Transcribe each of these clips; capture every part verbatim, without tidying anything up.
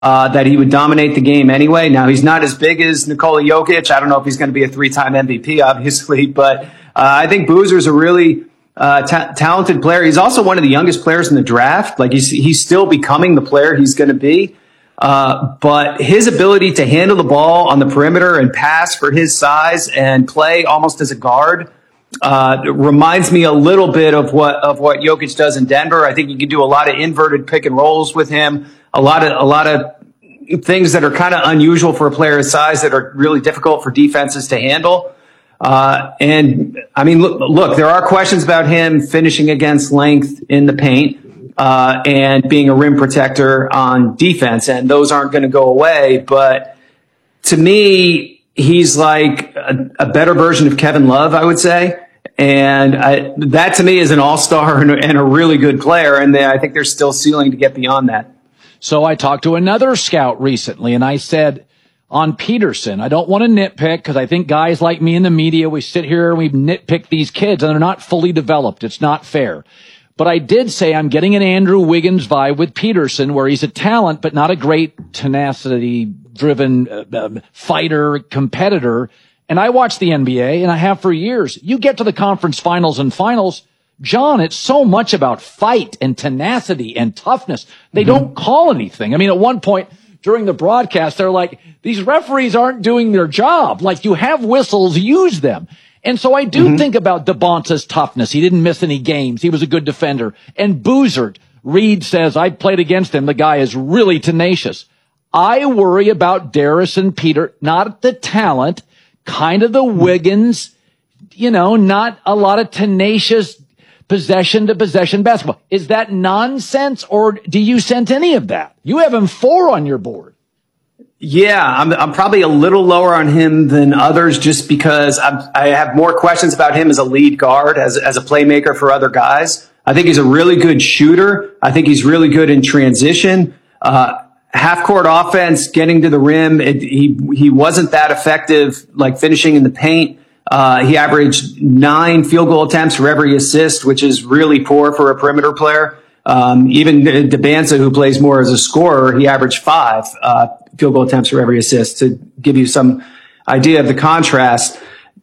uh, that he would dominate the game anyway. Now, he's not as big as Nikola Jokic. I don't know if he's going to be a three-time M V P, obviously, but uh, I think Boozer's a really uh, ta- talented player. He's also one of the youngest players in the draft. Like, he's, he's still becoming the player he's going to be. Uh, but his ability to handle the ball on the perimeter and pass for his size and play almost as a guard uh, reminds me a little bit of what of what Jokic does in Denver. I think you can do a lot of inverted pick and rolls with him, a lot of a lot of things that are kind of unusual for a player his size that are really difficult for defenses to handle. Uh, and I mean, look, look, there are questions about him finishing against length in the paint. Uh, and being a rim protector on defense, and those aren't going to go away. But to me, he's like a, a better version of Kevin Love, I would say. And I, that to me is an all-star and, and a really good player. And they, I think there's still ceiling to get beyond that. So I talked to another scout recently, and I said on Peterson, I don't want to nitpick because I think guys like me in the media, we sit here and we nitpick these kids, and they're not fully developed. It's not fair. But I did say I'm getting an Andrew Wiggins vibe with Peterson, where he's a talent, but not a great tenacity-driven uh, uh, fighter, competitor. And I watch the N B A, and I have for years. You get to the conference finals and finals, John, it's so much about fight and tenacity and toughness. They mm-hmm. don't call anything. I mean, at one point during the broadcast, they're like, these referees aren't doing their job. Like, you have whistles, use them. And so I do mm-hmm. think about DeBonta's toughness. He didn't miss any games. He was a good defender. And Boozer, Reed says, I played against him. The guy is really tenacious. I worry about Darius and Peter, not the talent, kind of the Wiggins, you know, not a lot of tenacious possession to possession basketball. Is that nonsense, or do you sense any of that? You have him four on your board. Yeah, I'm, I'm probably a little lower on him than others just because I'm, I have more questions about him as a lead guard, as, as a playmaker for other guys. I think he's a really good shooter. I think he's really good in transition. Uh, half-court offense, getting to the rim, it, he he wasn't that effective, like finishing in the paint. Uh, he averaged nine field goal attempts for every assist, which is really poor for a perimeter player. Um, even Debanza, who plays more as a scorer, he averaged five uh, field goal attempts for every assist, to give you some idea of the contrast.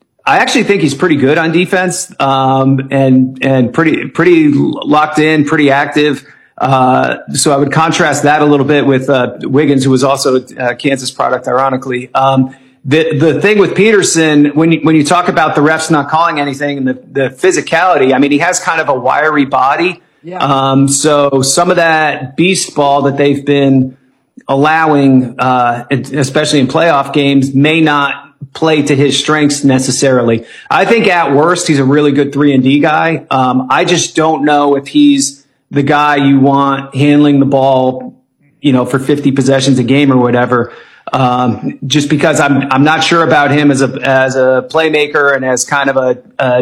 I actually think he's pretty good on defense, um, and and pretty pretty locked in, pretty active. Uh, so I would contrast that a little bit with uh, Wiggins, who was also a Kansas product, ironically. Um, the the thing with Peterson, when you, when you talk about the refs not calling anything and the, the physicality, I mean, he has kind of a wiry body. Yeah. Um, so some of that beast ball that they've been allowing, uh, especially in playoff games, may not play to his strengths necessarily. I think at worst, he's a really good three and D guy. Um, I just don't know if he's the guy you want handling the ball, you know, for fifty possessions a game or whatever. Um, just because I'm, I'm not sure about him as a, as a playmaker and as kind of a, a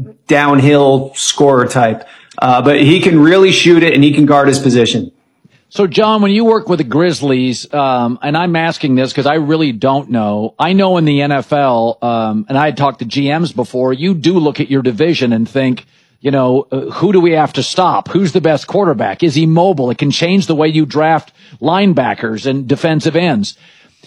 downhill scorer type. Uh, but he can really shoot it and he can guard his position. So, John, when you work with the Grizzlies, um, and I'm asking this because I really don't know. I know in the N F L, um, and I had talked to G Ms before, you do look at your division and think, you know, uh, who do we have to stop? Who's the best quarterback? Is he mobile? It can change the way you draft linebackers and defensive ends.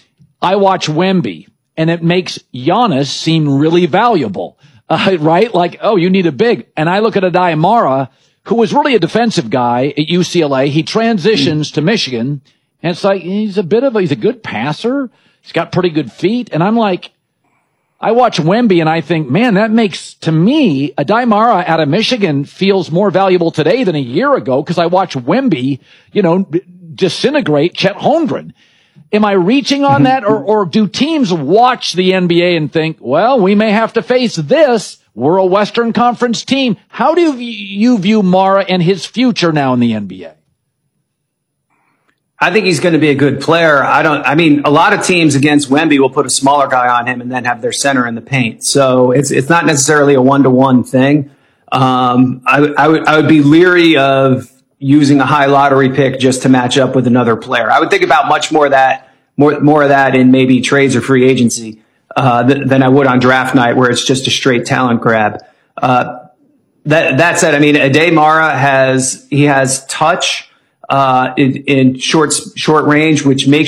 I watch Wemby, and it makes Giannis seem really valuable. Uh, right? Like, oh, you need a big. And I look at Adai Mara, who was really a defensive guy at U C L A. He transitions mm. to Michigan, and it's like, he's a bit of a, he's a good passer. He's got pretty good feet. And I'm like, I watch Wemby and I think, man, that makes, to me, Adai Mara out of Michigan feels more valuable today than a year ago because I watch Wemby, you know, disintegrate Chet Holmgren. Am I reaching on that, or, or do teams watch the N B A and think, well, we may have to face this. We're a Western Conference team. How do you view Mara and his future now in the N B A? I think he's going to be a good player. I don't, I mean, a lot of teams against Wemby will put a smaller guy on him and then have their center in the paint. So it's, it's not necessarily a one-to-one thing. Um, I, I would, I would be leery of using a high lottery pick just to match up with another player. I would think about much more of that, more, more of that in maybe trades or free agency, uh, th- than I would on draft night where it's just a straight talent grab. Uh, that, that said, I mean, Adai Mara has, he has touch. uh, in, in short, short range, which makes